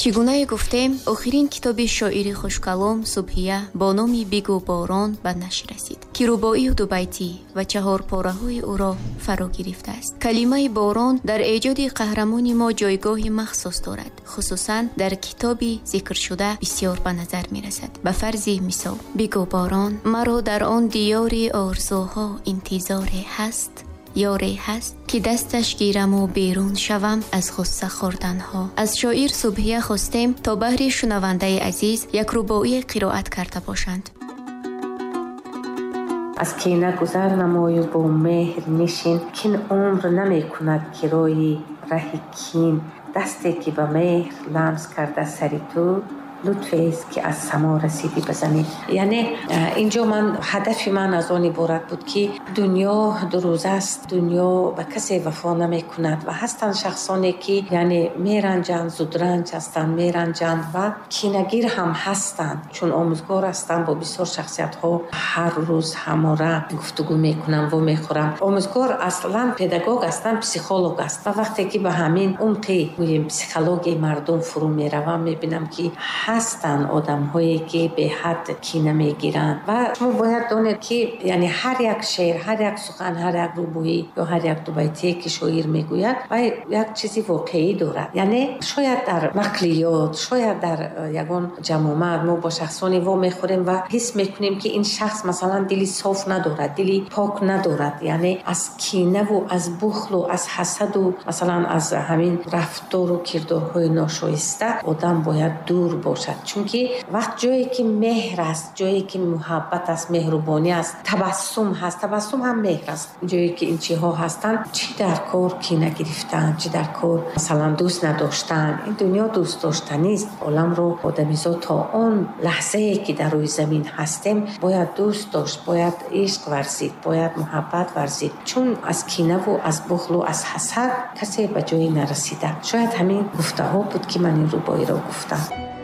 چگونه گفتیم آخرین کتاب شاعری خوشکلام صبحیه با نام بگو باران به نشر رسید که رباعی و دو بیتی و 4 پاره‌های او را فرا گرفته است. کلمه باران در ایجاد قهرمان ما جایگاه مخصوص دارد، خصوصا در کتابی ذکر شده بسیار به نظر می رسد. به فرض مثال بگو باران مرا در آن دیار آرزوها انتظار هست، یاری هست که دستش گیرم و بیرون شوم از غصه خوردن ها. از شاعر صبحیه خواستیم تا بهر شنونده عزیز یک رباعی قرائت کرده باشند. از کینه گذر نمای و با مهر نشین، کین عمر نمی کند کرای ره کین. دستی که به مهر لمس کرده سری تو، لطفی است که از سما رسیدی بزنی. یعنی اینجا هدف من از آن عبارت بود که دنیا دو روز است، دنیا به کسی وفا نمی کند و هستند شخصانی که یعنی میرنجند، زودرنج هستند، میرنجند و کینه‌گیر هم هستند، چون آموزگار هستند، با بسیار شخصیت ها هر روز هماره گفتگو میکنن و میخورن. آموزگار اصلا پداگوگ هستند، پسیکولوگ است و وقتی که به همین عمقی گوییم پسیکولوژی مردم فرو میروم میبینم که هستن آدم هایی که به حد کینه میگیرن و شما باید دانید که یعنی هر یک شعر، هر یک سخن، هر یک رباعی یا هر یک دو بیتی که شاعر میگوید و یک چیزی واقعی دارد. یعنی شاید در نقلیات، شاید در یگان جماعت ما با شخصانی وا میخوریم و حس میکنیم که این شخص مثلا دلی صاف ندارد، دلی پاک ندارد، یعنی از کینه و از بخل و از حسد و مثلا از همین رفتار و کردارهای ناشایسته آدم باید دور باشد. چون که وقت جایی که مهر است، جایی که محبت است، مهربانی است، تبسم هست، تبسم هم مهر است، جایی که این چیزها هستند، چی در کار کینه گرفتن، چی در کار مثلا دوست نداشتن. این دنیا دوست داشتنی است. عالم رو آدمیزاد تا آن لحظه ای که در روی زمین هستیم باید دوست داشت، باید عشق ورزید، باید محبت ورزید، چون از کینه و از بخل و از حسد کسی به جایی نرسیده. شاید همین گفته ها بود که من این رباعی را گفتم.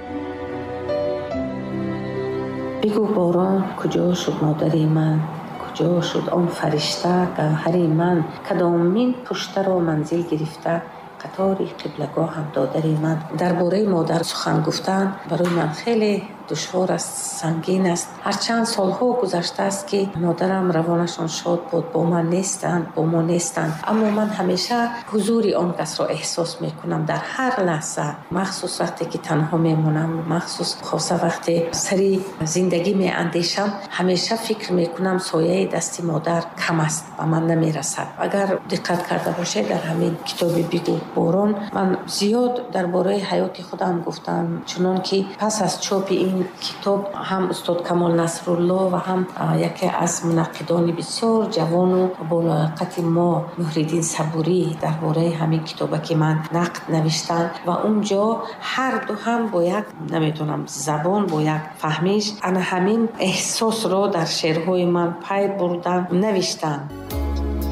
بگو باران کجا شد مادری من، کجا شد آن فرشته گوهری من، کدامین پشته را منزل گرفته، قطاری قبلگاه هم دادری من. درباره مادر سخن گفتن برای من خیلی دشوار است، سنگین است. هر چند سالها گذشته است که مادرم روانشان شاد بود، با من نیستند، با ما نیستند، اما من همیشه حضور آن کس را احساس میکنم در هر لحظه، مخصوص وقتی که تنها میمونم، مخصوص خاصه وقتی سری زندگی میاندیشم، همیشه فکر میکنم سایه دست مادر کم است و من نمیرسد. اگر دقت کرده باشید در همین کتاب بگو باران من زیاد درباره حیات خودم گفتم، چون که پس از چاپ این کتاب هم استاد کمال نصرالله و هم یکی از منقدان بسیار جوان و بالایقت ما محیدین صبوری درباره همین کتابی که من نقد نوشتن و اونجا هر دو هم با یک نمیتونم زبان با یک فهمیش انا همین احساس رو در شعرهای من پی بردن نوشتن.